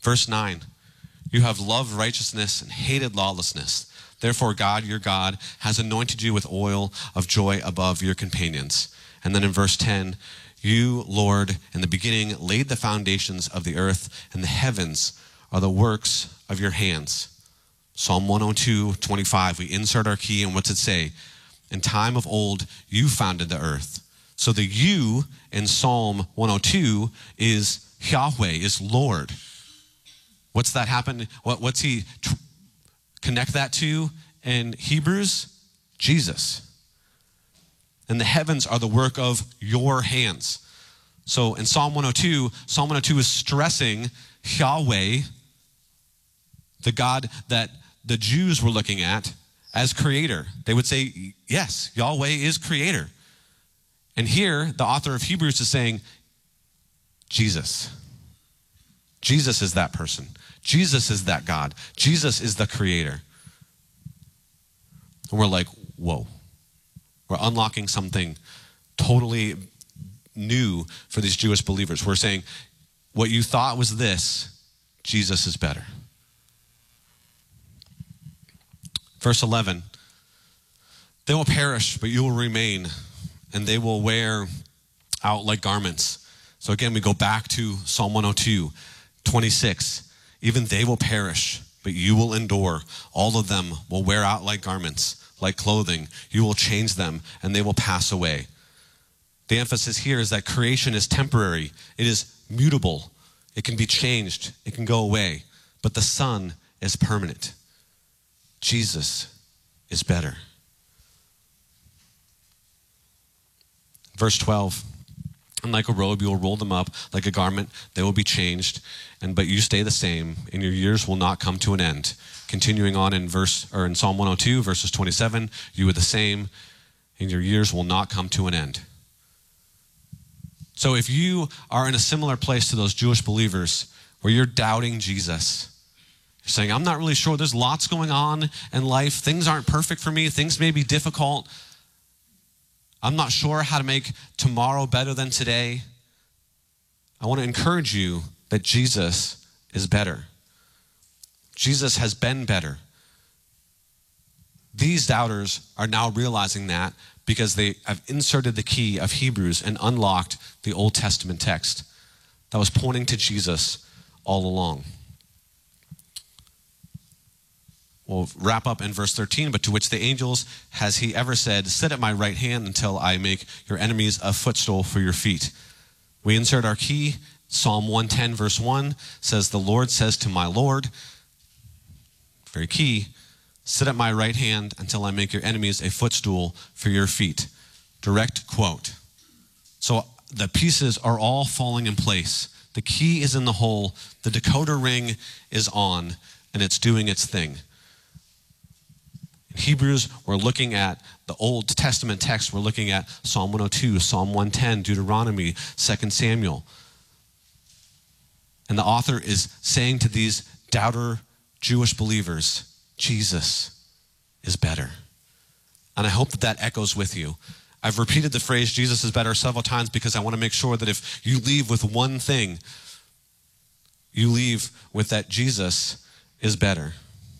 Verse 9, you have loved righteousness and hated lawlessness. Therefore, God, your God, has anointed you with oil of joy above your companions. And then in verse 10, you, Lord, in the beginning laid the foundations of the earth, and the heavens are the works of your hands. Psalm 102:25, we insert our key, and what's it say? In time of old, you founded the earth. So the you in Psalm 102 is Yahweh, is Lord. What's that happen? What's he connect that to in Hebrews? Jesus. And the heavens are the work of your hands. So in Psalm 102 is stressing Yahweh, the God that the Jews were looking at, as creator. They would say, yes, Yahweh is creator. And here, the author of Hebrews is saying, Jesus. Jesus is that person. Jesus is that God. Jesus is the creator. And we're like, whoa. We're unlocking something totally new for these Jewish believers. We're saying, what you thought was this, Jesus is better. Verse 11, they will perish, but you will remain, and they will wear out like garments. So again, we go back to Psalm 102:26. Even they will perish, but you will endure. All of them will wear out like garments, like clothing. You will change them, and they will pass away. The emphasis here is that creation is temporary. It is mutable. It can be changed. It can go away. But the Son is permanent. Jesus is better. Verse 12, and like a robe, you will roll them up. Like a garment, they will be changed. But you stay the same, and your years will not come to an end. Continuing on in Psalm 102, verses 27, you are the same, and your years will not come to an end. So if you are in a similar place to those Jewish believers where you're doubting Jesus, you're saying, I'm not really sure, there's lots going on in life, things aren't perfect for me, things may be difficult, I'm not sure how to make tomorrow better than today. I want to encourage you that Jesus is better. Jesus has been better. These doubters are now realizing that because they have inserted the key of Hebrews and unlocked the Old Testament text that was pointing to Jesus all along. We'll wrap up in verse 13, but to which the angels has he ever said, sit at my right hand until I make your enemies a footstool for your feet. We insert our key. Psalm 110 verse 1 says, the Lord says to my Lord, very key, sit at my right hand until I make your enemies a footstool for your feet. Direct quote. So the pieces are all falling in place. The key is in the hole. The decoder ring is on, and it's doing its thing. In Hebrews, we're looking at the Old Testament text. We're looking at Psalm 102, Psalm 110, Deuteronomy, 2 Samuel. And the author is saying to these doubter Jewish believers, Jesus is better. And I hope that that echoes with you. I've repeated the phrase, Jesus is better, several times because I want to make sure that if you leave with one thing, you leave with that Jesus is better.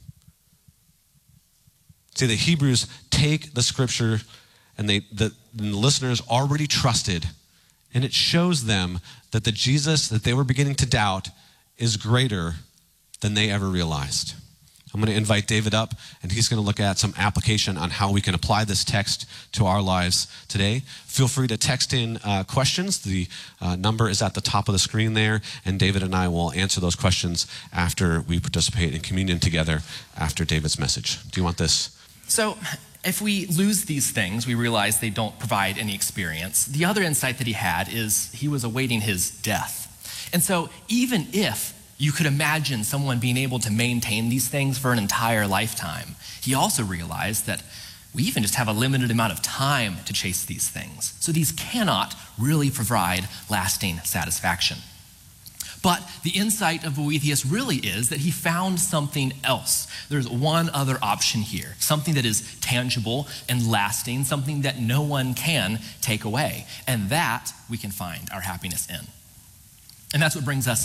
See, the Hebrews take the scripture and the listeners already trusted, and it shows them that the Jesus that they were beginning to doubt is greater than they ever realized. I'm going to invite David up, and he's going to look at some application on how we can apply this text to our lives today. Feel free to text in questions. The number is at the top of the screen there, and David and I will answer those questions after we participate in communion together after David's message. Do you want this? So if we lose these things, we realize they don't provide any experience. The other insight that he had is he was awaiting his death. And so even if you could imagine someone being able to maintain these things for an entire lifetime, he also realized that we even just have a limited amount of time to chase these things. So these cannot really provide lasting satisfaction. But the insight of Boethius really is that he found something else. There's one other option here, something that is tangible and lasting, something that no one can take away. And that we can find our happiness in. And that's what brings us